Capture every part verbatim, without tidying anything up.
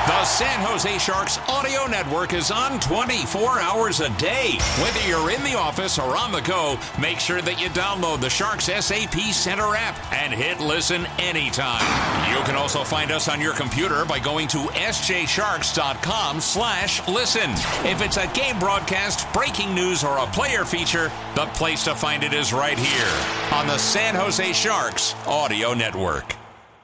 The San Jose Sharks audio network is on twenty-four hours a day. Whether you're in the office or on the go, make sure that you download the Sharks S A P Center app and hit listen anytime. You can also find us on your computer by going to s j sharks dot com slash listen. If it's a game broadcast, breaking news, or a player feature, the place to find it is right here on the San Jose Sharks audio network.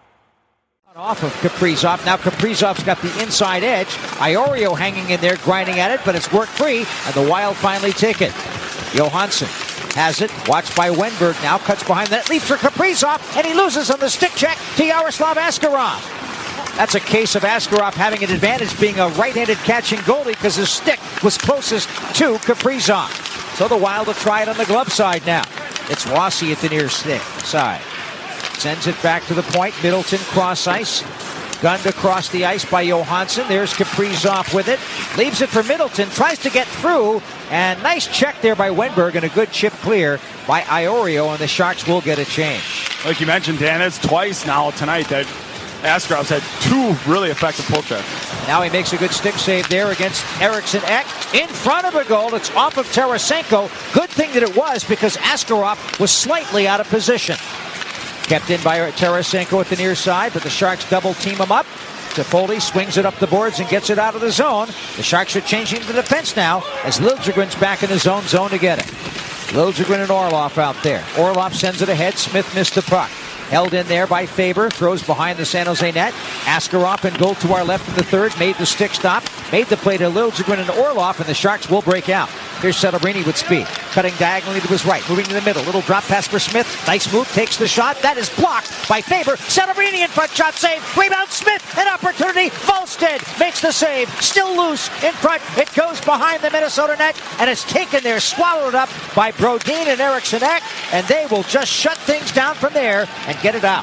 Off of Kaprizov. Now Kaprizov's got the inside edge. Iorio hanging in there, grinding at it, but it's work free, and the Wild finally take it. Johansson has it, watched by Wenberg now, cuts behind that, leaps for Kaprizov, and he loses on the stick check to Yaroslav Askarov. That's a case of Askarov having an advantage being a right-handed catching goalie because his stick was closest to Kaprizov. So the Wild will try it on the glove side now. It's Wassy at the near stick side. Sends it back to the point. Middleton cross ice. Gunned across the ice by Johansson. There's Kaprizov with it. Leaves it for Middleton. Tries to get through. And nice check there by Wenberg and a good chip clear by Iorio. And the Sharks will get a change. Like you mentioned, Dan, it's twice now tonight that Askarov's had two really effective pull checks. Now he makes a good stick save there against Eriksson Ek. In front of a goal. It's off of Tarasenko. Good thing that it was because Askarov was slightly out of position. Kept in by Tarasenko at the near side, but the Sharks double team him up. Toffoli swings it up the boards and gets it out of the zone. The Sharks are changing the defense now as Liljegren's back in his own zone to get it. Liljegren and Orlov out there. Orlov sends it ahead. Smith missed the puck. Held in there by Faber. Throws behind the San Jose net. Askarov and goal to our left in the third. Made the stick stop. Made the play to Liljegren and Orlov, and the Sharks will break out. Here's Celebrini with speed. Cutting diagonally to his right. Moving to the middle. Little drop pass for Smith. Nice move. Takes the shot. That is blocked by Faber. Celebrini in front. Shot save. Rebound Smith. An opportunity. Volstead makes the save. Still loose in front. It goes behind the Minnesota net, and it's taken there. Swallowed up by Brodin and Eriksson Ek, and they will just shut things down from there and get it out.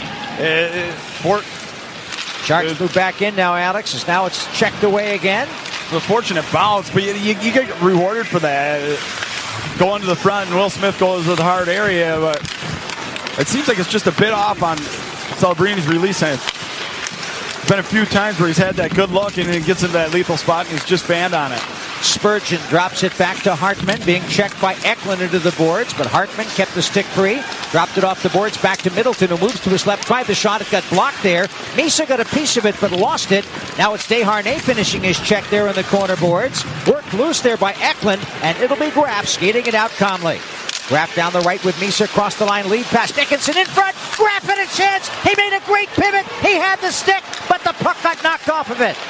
Uh, Fort, Sharks uh, move back in now, Alex, as now it's checked away again. The fortunate bounce, but you, you, you get rewarded for that. Going to the front, and Will Smith goes to the hard area, but it seems like it's just a bit off on Celebrini's release. And it's been a few times where he's had that good look, and he gets into that lethal spot, and he's just banned on it. Spurgeon drops it back to Hartman, being checked by Eklund into the boards, but Hartman kept the stick free, dropped it off the boards back to Middleton, who moves to his left, tried the shot, it got blocked there. Misa got a piece of it, but lost it. Now it's Desharnais finishing his check there in the corner boards. Worked loose there by Eklund, and it'll be Graf skating it out calmly. Graf down the right with Misa, across the line, lead pass, Dickinson in front, Graf had a chance, he made a great pivot, he had the stick, but the puck got knocked off of it.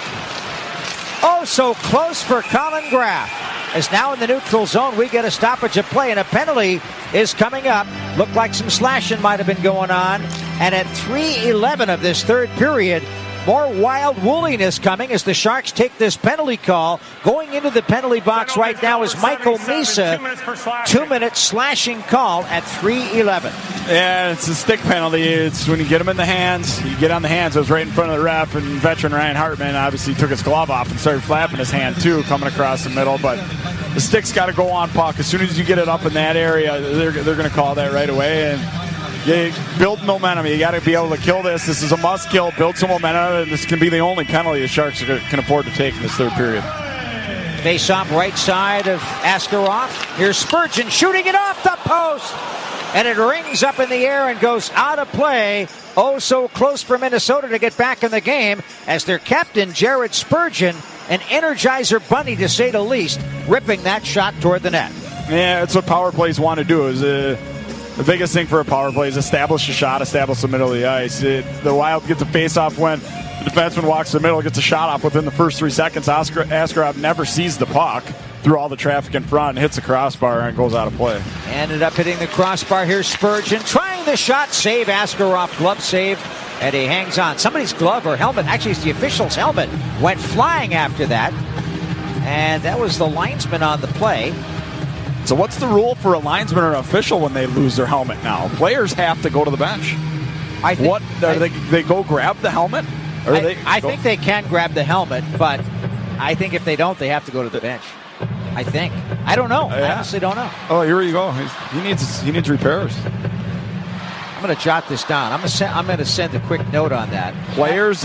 Oh, so close for Colin Graf. As now in the neutral zone, we get a stoppage of play, and a penalty is coming up. Looked like some slashing might have been going on. And at three eleven of this third period, more Wild woolliness coming as the Sharks take this penalty call. Going into the penalty box right now is Michael Misa. Two-minute slashing call at three eleven. Yeah, it's a stick penalty. It's when you get him in the hands, you get on the hands. It was right in front of the ref, and veteran Ryan Hartman obviously took his glove off and started flapping his hand too, coming across the middle. But the stick's got to go on puck. As soon as you get it up in that area, they're, they're going to call that right away. And you build momentum. You got to be able to kill this. This is a must-kill. Build some momentum, and this can be the only penalty the Sharks can afford to take in this third period. Face-off right side of Askarov. Here's Spurgeon shooting it off the post. And it rings up in the air and goes out of play. Oh, so close for Minnesota to get back in the game as their captain, Jared Spurgeon, an Energizer bunny to say the least, ripping that shot toward the net. Yeah, that's what power plays want to do. Is uh, the biggest thing for a power play is establish a shot, establish the middle of the ice. It, the Wild gets a face-off when the defenseman walks the middle, gets a shot off within the first three seconds. Oscar, Askarov never sees the puck through all the traffic in front and hits the crossbar and goes out of play. Ended up hitting the crossbar. Here's Spurgeon trying the shot, save. Askarov glove save, and he hangs on. Somebody's glove or helmet, actually it's the official's helmet, went flying after that, and that was the linesman on the play. So what's the rule for a linesman or an official when they lose their helmet now? Players have to go to the bench. I think, what are I, they, they go grab the helmet? Or I, they I go? think they can grab the helmet, but I think if they don't, they have to go to the bench. I think. I don't know. Uh, yeah. I honestly don't know. Oh, here you go. He's, he needs he needs repairs. I'm going to jot this down. I'm going to send, I'm going to send a quick note on that. Players